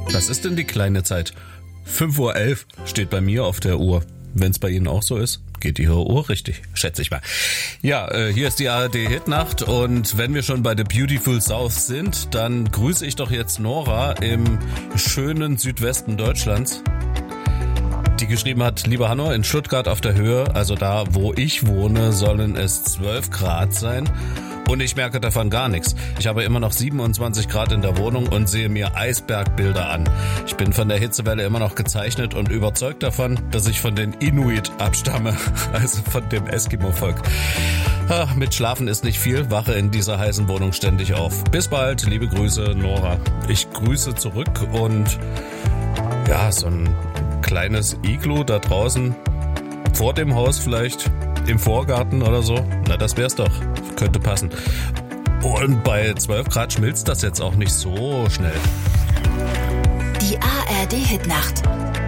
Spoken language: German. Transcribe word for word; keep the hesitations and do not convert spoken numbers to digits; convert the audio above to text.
Was ist denn die kleine Zeit? fünf Uhr elf steht bei mir auf der Uhr. Wenn es bei Ihnen auch so ist, geht die Uhr richtig, schätze ich mal. Ja, äh, hier ist die A R D-Hitnacht und wenn wir schon bei The Beautiful South sind, dann grüße ich doch jetzt Nora im schönen Südwesten Deutschlands, die geschrieben hat: Lieber Hanno, in Stuttgart auf der Höhe, also da, wo ich wohne, sollen es zwölf Grad sein. Und ich merke davon gar nichts. Ich habe immer noch siebenundzwanzig Grad in der Wohnung und sehe mir Eisbergbilder an. Ich bin von der Hitzewelle immer noch gezeichnet und überzeugt davon, dass ich von den Inuit abstamme, also von dem Eskimo-Volk. Ach, mit Schlafen ist nicht viel, wache in dieser heißen Wohnung ständig auf. Bis bald, liebe Grüße, Nora. Ich grüße zurück und ja, so ein kleines Iglu da draußen vor dem Haus vielleicht, im Vorgarten oder so. Na, das wär's doch. Könnte passen. Und bei zwölf Grad schmilzt das jetzt auch nicht so schnell. Die A R D-Hitnacht.